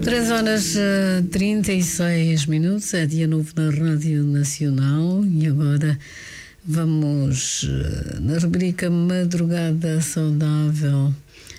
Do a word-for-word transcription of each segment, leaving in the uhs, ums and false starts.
três horas e trinta e seis minutos, é dia novo na Rádio Nacional e agora vamos, na rubrica Madrugada Saudável,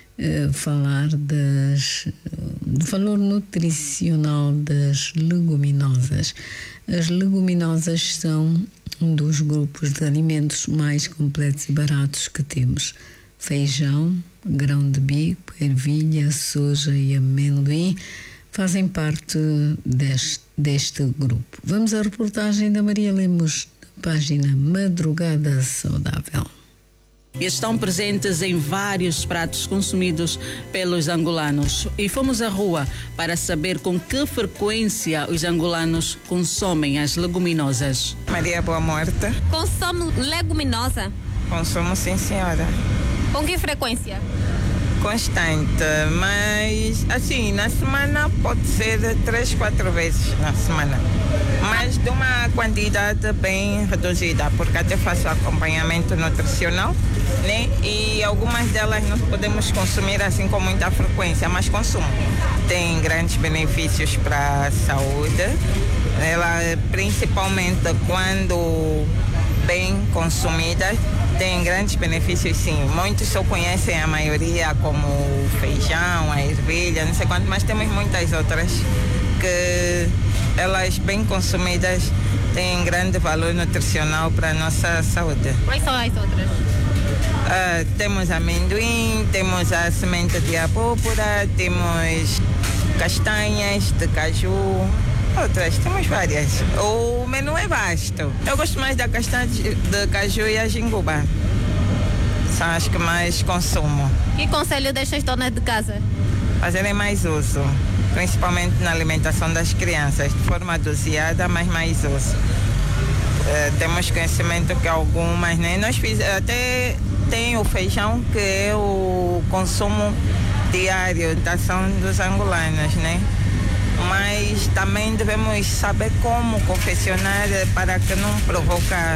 falar das, do valor nutricional das leguminosas. As leguminosas são um dos grupos de alimentos mais completos e baratos que temos. Feijão, grão de bico, ervilha, soja e amendoim fazem parte deste, deste grupo. Vamos à reportagem da Maria Lemos, da página Madrugada Saudável. Estão presentes em vários pratos consumidos pelos angolanos. E fomos à rua para saber com que frequência os angolanos consomem as leguminosas. Maria Boa Morte. Consome leguminosa? Consumo, sim, senhora. Com que frequência? Constante, mas assim, na semana pode ser três, quatro vezes na semana. Mas de uma quantidade bem reduzida, porque até faço acompanhamento nutricional, né? E algumas delas não podemos consumir assim com muita frequência, mas consumo. Tem grandes benefícios para a saúde, ela principalmente quando bem consumidas, tem grandes benefícios, sim. Muitos só conhecem a maioria como o feijão, a ervilha, não sei quanto, mas temos muitas outras que elas bem consumidas têm grande valor nutricional para a nossa saúde. Quais são as outras? Uh, temos amendoim, temos a semente de abóbora, temos castanhas de caju, outras, temos várias. O menu é vasto. Eu gosto mais da castanha de caju e a jinguba. São as que mais consumo. Que conselho deixa as donas de casa? Fazerem mais uso, principalmente na alimentação das crianças, de forma doseada, mas mais uso. Uh, temos conhecimento que algumas, né? Nós fiz, até tem o feijão, que é o consumo diário da ação dos angolanos, né? Mas também devemos saber como confeccionar para que não provoque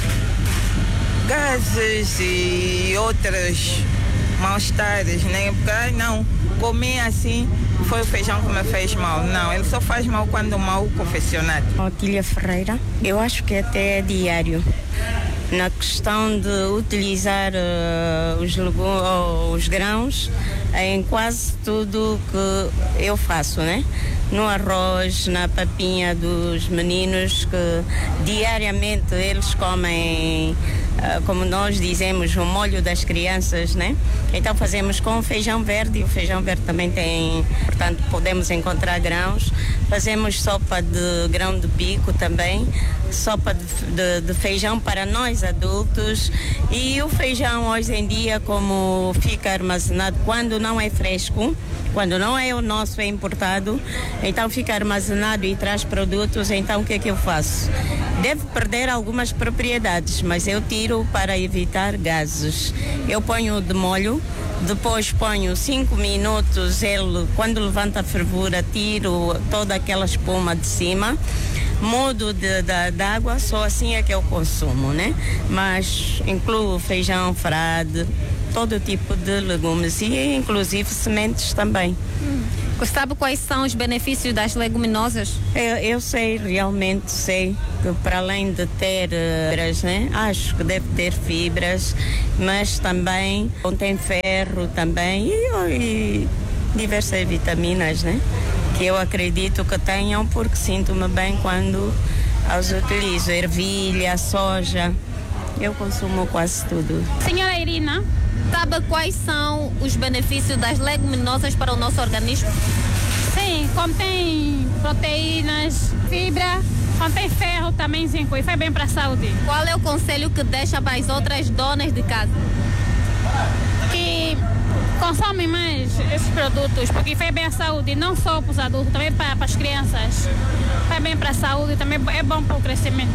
gases e outros mal-estares, né? Porque, ai, não, comer assim foi o feijão que me fez mal. Não, ele só faz mal quando mal confeccionado. Otília Ferreira, eu acho que até é diário. Na questão de utilizar uh, os, uh, os grãos em quase tudo que eu faço, né? No arroz, na papinha dos meninos, que diariamente eles comem, uh, como nós dizemos, o molho das crianças, né? Então fazemos com feijão verde, e o feijão verde também tem, portanto, podemos encontrar grãos. Fazemos sopa de grão de bico também, sopa de, de, de feijão para nós adultos, e o feijão hoje em dia, como fica armazenado quando não é fresco, quando não é o nosso, é importado, então fica armazenado e traz produtos. Então o que é que eu faço? Deve perder algumas propriedades, mas eu tiro para evitar gases. Eu ponho de molho, depois ponho cinco minutos, ele, quando levanta a fervura, tiro toda aquela espuma de cima, mudo de, de, de água, só assim é que eu consumo, né? Mas incluo feijão, frade, todo tipo de legumes e inclusive sementes também. Hum. Você sabe quais são os benefícios das leguminosas? Eu, eu sei, realmente sei, que para além de ter fibras, né? Acho que deve ter fibras, mas também contém ferro também e, e diversas vitaminas, né? Que eu acredito que tenham, porque sinto-me bem quando as utilizo. Ervilha, soja, eu consumo quase tudo. Senhora Irina, sabe quais são os benefícios das leguminosas para o nosso organismo? Sim, contém proteínas, fibra, contém ferro também, zinco, e faz bem para a saúde. Qual é o conselho que deixa para as outras donas de casa? Que consomem mais esses produtos, porque faz bem à saúde, não só para os adultos, também para, para as crianças. Faz bem para a saúde, também é bom para o crescimento.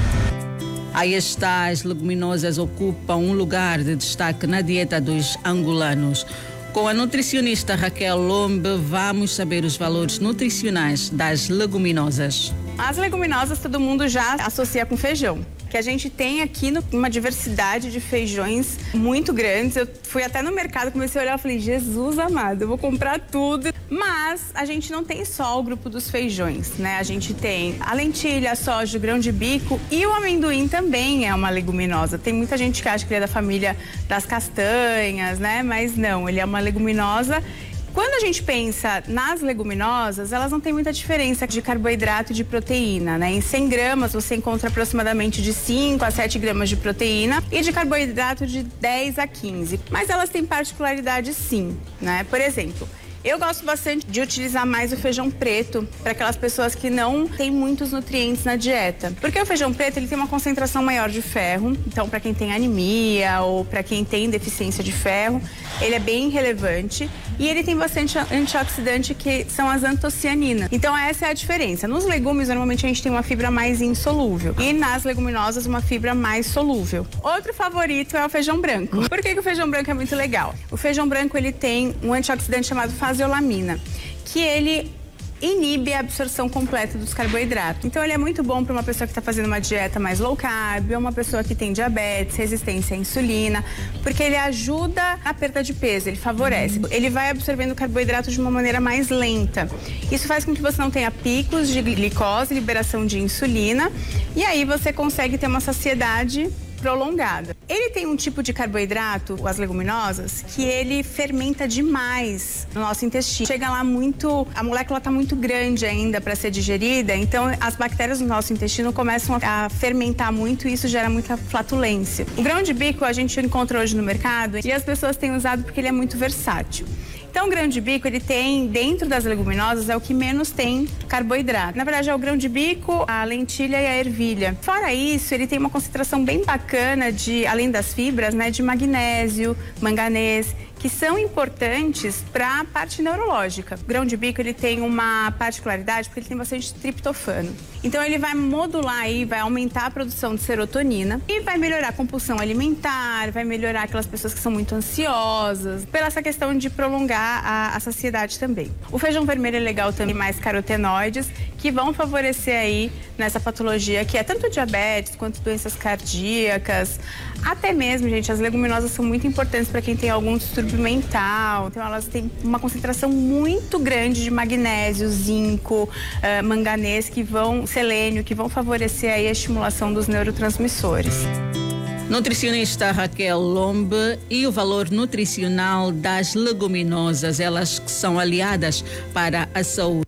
Aí está, as leguminosas ocupam um lugar de destaque na dieta dos angolanos. Com a nutricionista Raquel Lombe, vamos saber os valores nutricionais das leguminosas. As leguminosas todo mundo já associa com feijão. que a gente tem aqui no, uma diversidade de feijões muito grandes. Eu fui até no mercado, comecei a olhar e falei, Jesus amado, eu vou comprar tudo. Mas a gente não tem só o grupo dos feijões, né? A gente tem a lentilha, a soja, o grão de bico e o amendoim também é uma leguminosa. Tem muita gente que acha que ele é da família das castanhas, né? Mas não, ele é uma leguminosa. Quando a gente pensa nas leguminosas, elas não têm muita diferença de carboidrato e de proteína, né? Em cem gramas você encontra aproximadamente de cinco a sete gramas de proteína e de carboidrato de dez a quinze. Mas elas têm particularidades sim, né? Por exemplo, eu gosto bastante de utilizar mais o feijão preto para aquelas pessoas que não têm muitos nutrientes na dieta. Porque o feijão preto ele tem uma concentração maior de ferro, então para quem tem anemia ou para quem tem deficiência de ferro, ele é bem relevante e ele tem bastante antioxidante que são as antocianinas. Então essa é a diferença. Nos legumes normalmente a gente tem uma fibra mais insolúvel e nas leguminosas uma fibra mais solúvel. Outro favorito é o feijão branco. Por que que o feijão branco é muito legal? O feijão branco ele tem um antioxidante chamado faseolamina, que ele inibe a absorção completa dos carboidratos. Então ele é muito bom para uma pessoa que está fazendo uma dieta mais low carb, ou uma pessoa que tem diabetes, resistência à insulina, porque ele ajuda na perda de peso, ele favorece. Ele vai absorvendo o carboidrato de uma maneira mais lenta. Isso faz com que você não tenha picos de glicose, liberação de insulina, e aí você consegue ter uma saciedade prolongada. Ele tem um tipo de carboidrato, as leguminosas, que ele fermenta demais no nosso intestino. Chega lá muito, a molécula está muito grande ainda para ser digerida, então as bactérias no nosso intestino começam a fermentar muito e isso gera muita flatulência. O grão de bico a gente encontra hoje no mercado e as pessoas têm usado porque ele é muito versátil. Então, o grão de bico, ele tem, dentro das leguminosas, é o que menos tem carboidrato. Na verdade, é o grão de bico, a lentilha e a ervilha. Fora isso, ele tem uma concentração bem bacana de, além das fibras, né, de magnésio, manganês, que são importantes para a parte neurológica. O grão de bico, ele tem uma particularidade porque ele tem bastante triptofano. Então ele vai modular aí, vai aumentar a produção de serotonina e vai melhorar a compulsão alimentar, vai melhorar aquelas pessoas que são muito ansiosas, pela essa questão de prolongar a, a saciedade também. O feijão vermelho é legal também, mais carotenoides, que vão favorecer aí nessa patologia que é tanto diabetes quanto doenças cardíacas, até mesmo, gente, as leguminosas são muito importantes para quem tem algum distúrbio mental, então elas têm uma concentração muito grande de magnésio, zinco, uh, manganês, que vão, selênio, que vão favorecer aí a estimulação dos neurotransmissores. Nutricionista Raquel Lombe, e o valor nutricional das leguminosas, elas que são aliadas para a saúde.